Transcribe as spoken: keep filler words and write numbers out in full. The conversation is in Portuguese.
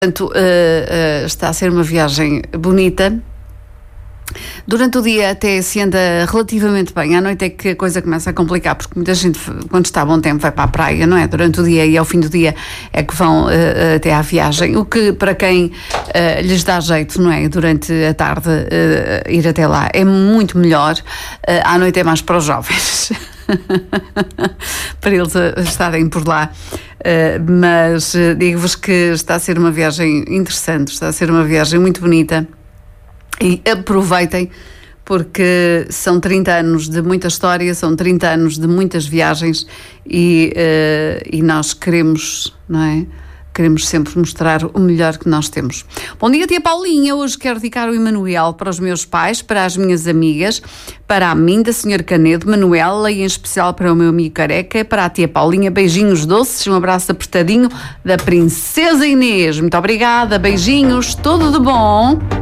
Portanto, uh, uh, está a ser uma viagem bonita. Durante o dia até se anda relativamente bem. À noite é que a coisa começa a complicar, porque muita gente, quando está a bom tempo, vai para a praia, não é? Durante o dia e ao fim do dia é que vão uh, até à viagem. O que, para quem uh, lhes dá jeito, não é? Durante a tarde uh, ir até lá é muito melhor. Uh, à noite é mais para os jovens. Para eles estarem por lá. Uh, mas uh, digo-vos que está a ser uma viagem interessante, está a ser uma viagem muito bonita. E aproveitem, porque são trinta anos de muita história, são trinta anos de muitas viagens e, uh, e nós queremos, não é? Queremos sempre mostrar o melhor que nós temos. Bom dia, tia Paulinha. Hoje quero dedicar o Emanuel para os meus pais, para as minhas amigas, para a mim, da senhora Canedo, Manuela, e em especial para o meu amigo Careca, para a tia Paulinha. Beijinhos doces, um abraço apertadinho da Princesa Inês. Muito obrigada, beijinhos, tudo de bom.